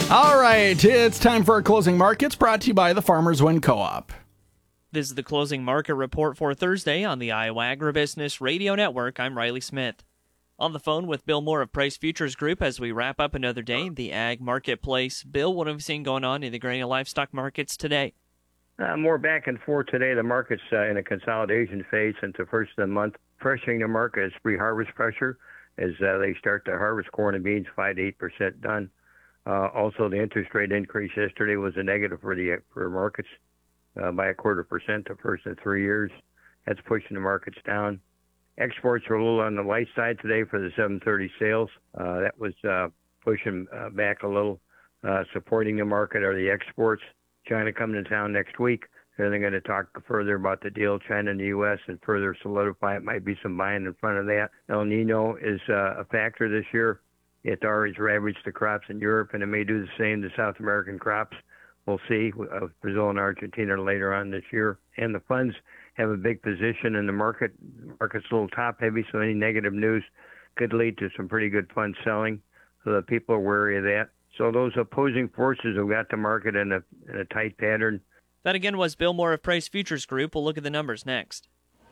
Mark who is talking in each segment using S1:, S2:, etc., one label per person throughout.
S1: All right, it's time for our closing markets, brought to you by the Farmers Win Co-op.
S2: This is the closing market report for Thursday on the Iowa Agribusiness Radio Network. I'm Riley Smith. On the phone with Bill Moore of Price Futures Group as we wrap up another day in the ag marketplace. Bill, what have you seen going on in the grain and livestock markets today?
S3: More back and forth today. The market's in a consolidation phase since the first of the month. Pressuring the market is pre-harvest pressure as they start to harvest corn and beans, 5 to 8% done. Also, the interest rate increase yesterday was a negative for markets by 0.25% the first in 3 years. That's pushing the markets down. Exports are a little on the light side today for the 7:30 sales. That was pushing back a little. Supporting the market are the exports. China coming to town next week. They're going to talk further about the deal, China and the U.S., and further solidify it. Might be some buying in front of that. El Nino is a factor this year. It already ravaged the crops in Europe, and it may do the same to South American crops. We'll see. Brazil and Argentina later on this year. And the funds have a big position in the market. The market's a little top-heavy, so any negative news could lead to some pretty good fund selling. So that people are wary of that. So those opposing forces have got the market in a tight pattern.
S2: That again was Bill Moore of Price Futures Group. We'll look at the numbers next.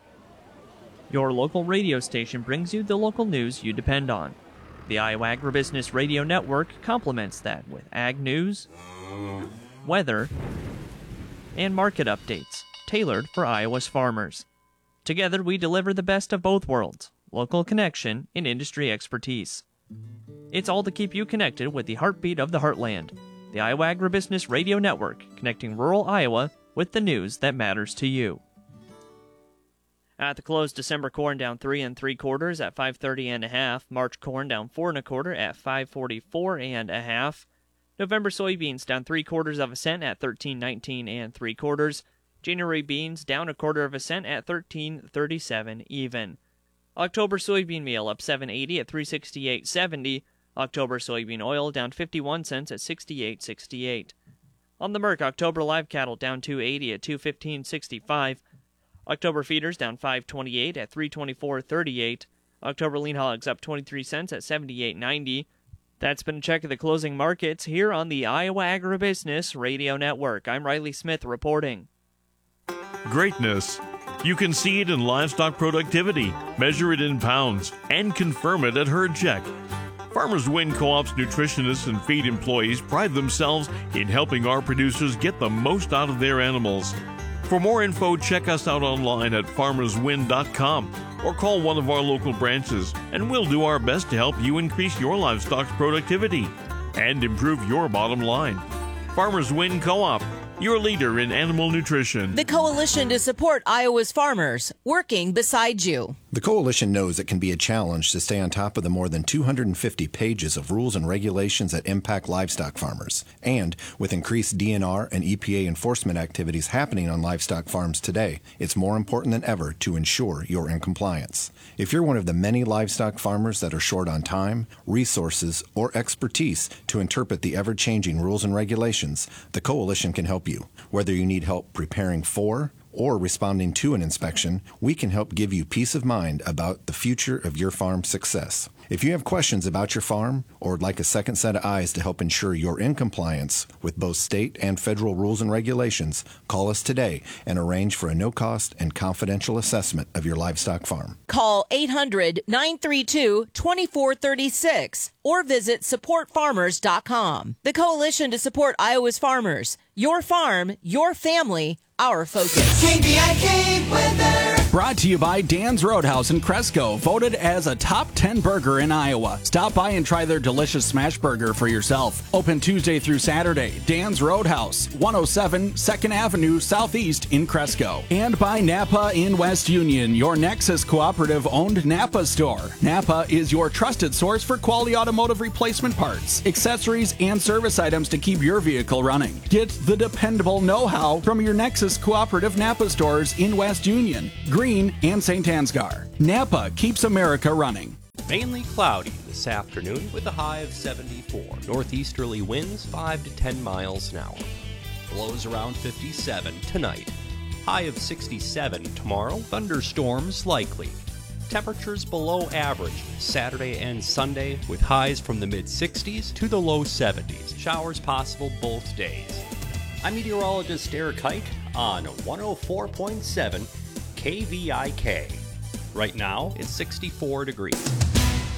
S2: Your local radio station brings you the local news you depend on. The Iowa Agribusiness Radio Network complements that with ag news, weather, and market updates tailored for Iowa's farmers. Together, we deliver the best of both worlds, local connection and industry expertise. It's all to keep you connected with the heartbeat of the heartland. The Iowa Agribusiness Radio Network, connecting rural Iowa with the news that matters to you. At the close, December corn down 3 3/4 at 5.30 1/2. March corn down 4 1/4 at 5.44 1/2. November soybeans down 3/4 cent at 13.19 3/4. January beans down 1/4 cent at 13.37 even. October soybean meal up 7.80 at 368.70. October soybean oil down 51 cents at 68.68. On the Merc, October live cattle down 2.80 at 215.65. October feeders down 5.28 at 324.38. October lean hogs up 23 cents at 78.90. That's been a check of the closing markets here on the Iowa Agribusiness Radio Network. I'm Riley Smith reporting.
S4: Greatness. You can see it in livestock productivity, measure it in pounds, and confirm it at Herd Check. Farmers Win Co-op's nutritionists and feed employees pride themselves in helping our producers get the most out of their animals. For more info, check us out online at farmerswin.com or call one of our local branches, and we'll do our best to help you increase your livestock's productivity and improve your bottom line. Farmers Win Co-op, your leader in animal nutrition.
S5: The coalition to support Iowa's farmers, working beside you.
S6: The coalition knows it can be a challenge to stay on top of the more than 250 pages of rules and regulations that impact livestock farmers. And with increased DNR and EPA enforcement activities happening on livestock farms today, it's more important than ever to ensure you're in compliance. If you're one of the many livestock farmers that are short on time, resources, or expertise to interpret the ever-changing rules and regulations, the coalition can help you. Whether you need help preparing for or responding to an inspection, we can help give you peace of mind about the future of your farm's success. If you have questions about your farm or would like a second set of eyes to help ensure you're in compliance with both state and federal rules and regulations, call us today and arrange for a no-cost and confidential assessment of your livestock farm.
S5: Call 800-932-2436 or visit supportfarmers.com. The coalition to support Iowa's farmers. Your farm, your family, our focus.
S7: KBIK weather.
S1: Brought to you by Dan's Roadhouse in Cresco, voted as a top 10 burger in Iowa. Stop by and try their delicious smash burger for yourself. Open Tuesday through Saturday. Dan's Roadhouse, 107 2nd Avenue Southeast in Cresco. And by Napa in West Union, your Nexus Cooperative-owned Napa store. Napa is your trusted source for quality automotive replacement parts, accessories, and service items to keep your vehicle running. Get the dependable know-how from your Nexus Cooperative Napa stores in West Union, Green, and St. Ansgar. Napa keeps America running.
S8: Mainly cloudy this afternoon with a high of 74. Northeasterly winds 5 to 10 miles an hour. Lows around 57 tonight. High of 67 tomorrow. Thunderstorms likely. Temperatures below average Saturday and Sunday with highs from the mid-60s to the low 70s. Showers possible both days. I'm meteorologist Eric Hike on 104.7 KVIK. Right now, it's 64 degrees.